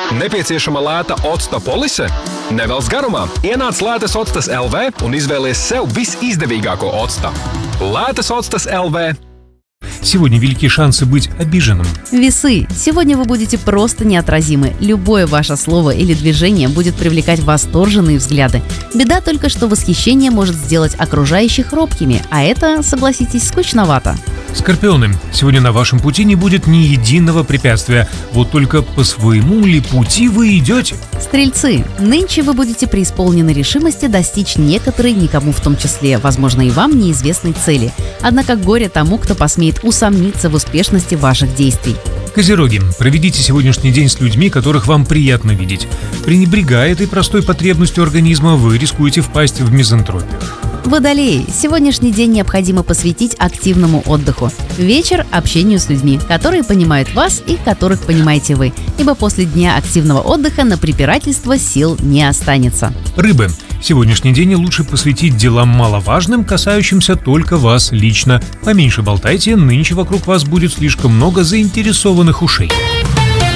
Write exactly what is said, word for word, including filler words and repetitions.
Nepieciešama lēta octa polise? Nevelc garumā, ienāc Lētas Octas L V un izvēlies sev visizdevīgāko octa. Lētas Octas L V. Сегодня велики шансы быть обиженным. Весы. Сегодня вы будете просто неотразимы. Любое ваше слово или движение будет привлекать восторженные взгляды. Беда только, что восхищение может сделать окружающих робкими, а это, согласитесь, скучновато. Скорпионы. Сегодня на вашем пути не будет ни единого препятствия. Вот только по своему ли пути вы идете? Стрельцы. Нынче вы будете преисполнены решимости достичь некоторой, никому в том числе, возможно, и вам неизвестной цели. Однако горе тому, кто посмеет усомниться в успешности ваших действий. Козероги. Проведите сегодняшний день с людьми, которых вам приятно видеть. Пренебрегая этой простой потребностью организма, вы рискуете впасть в мизантропию. Водолеи. Сегодняшний день необходимо посвятить активному отдыху. Вечер – общению с людьми, которые понимают вас и которых понимаете вы. Ибо после дня активного отдыха на препирательство сил не останется. Рыбы. Сегодняшний день лучше посвятить делам маловажным, касающимся только вас лично. Поменьше болтайте, нынче вокруг вас будет слишком много заинтересованных ушей.